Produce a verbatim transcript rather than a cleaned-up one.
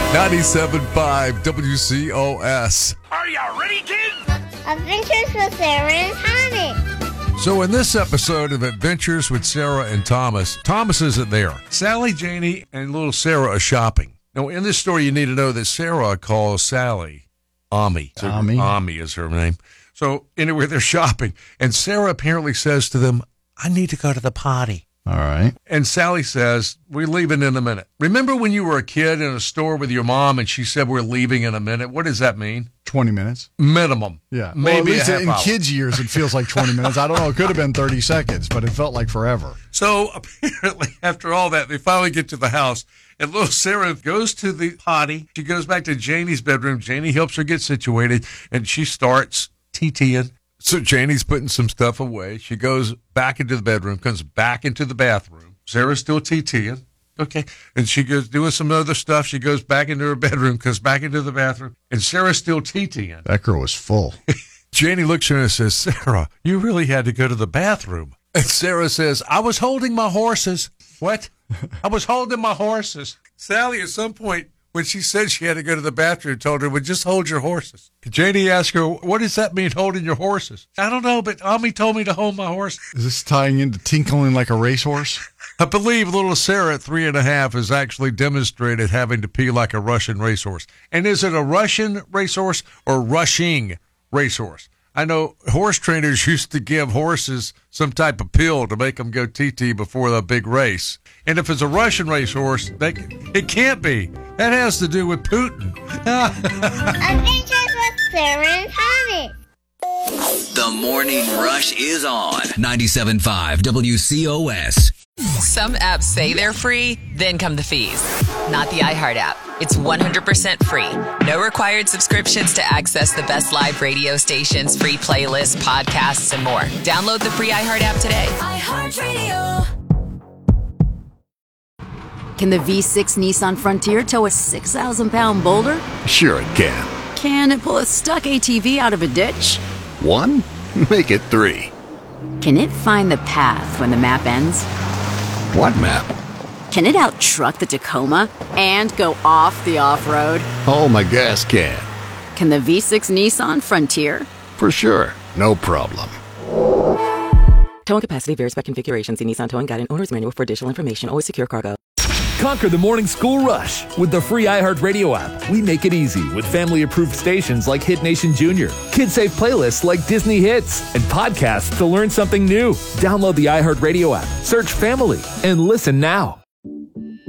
ninety-seven point five W C O S. Are you ready, kids? Adventures with Sarah and Thomas. So in this episode of Adventures with Sarah and Thomas, Thomas isn't there. Sally, Janie, and little Sarah are shopping. Now, in this story, you need to know that Sarah calls Sally Ami. So Ami. Ami is her name. So anyway, they're shopping, and Sarah apparently says to them, I need to go to the potty. All right. And Sally says, we're leaving in a minute. Remember when you were a kid in a store with your mom and she said, we're leaving in a minute? What does that mean? twenty minutes. Minimum. Yeah. Maybe well, at least a half in hour. kids' years, it feels like twenty minutes. I don't know. It could have been thirty seconds, but it felt like forever. So apparently, after all that, they finally get to the house. And little Sarah goes to the potty. She goes back to Janie's bedroom. Janie helps her get situated, and she starts TTing. So Janie's putting some stuff away. She goes back into the bedroom, comes back into the bathroom. Sarah's still TTing. Okay. And she goes doing some other stuff. She goes back into her bedroom, comes back into the bathroom, and Sarah's still TTing. That girl was full. Janie looks at her and says, Sarah, you really had to go to the bathroom. And Sarah says, I was holding my horses. What? I was holding my horses. Sally, at some point, when she said she had to go to the bathroom, told her, well, just hold your horses. Janie asked her, what does that mean, holding your horses? I don't know, but Ami told me to hold my horses. Is this tying into tinkling like a racehorse? I believe little Sarah at three and a half has actually demonstrated having to pee like a Russian racehorse. And is it a Russian racehorse or rushing racehorse? I know horse trainers used to give horses some type of pill to make them go T T before the big race. And if it's a Russian racehorse, they, it can't be. That has to do with Putin. Adventures with Sarah and Thomas. The Morning Rush is on ninety-seven point five W C O S. Some apps say they're free, then come the fees. Not the iHeart app. It's one hundred percent free. No required subscriptions to access the best live radio stations, free playlists, podcasts, and more. Download the free iHeart app today. iHeartRadio. Can the V six Nissan Frontier tow a six thousand pound boulder? Sure it can. Can it pull a stuck A T V out of a ditch? One? Make it three. Can it find the path when the map ends? What map? Can it out-truck the Tacoma and go off the off-road? Oh, my gas can. Can the V six Nissan Frontier? For sure. No problem. Towing capacity varies by configuration. See Nissan Towing Guide and Owner's Manual for additional information. Always secure cargo. Conquer the morning school rush with the free iHeartRadio app. We make it easy with family-approved stations like Hit Nation Junior, kid-safe playlists like Disney Hits, and podcasts to learn something new. Download the iHeartRadio app, search Family, and listen now.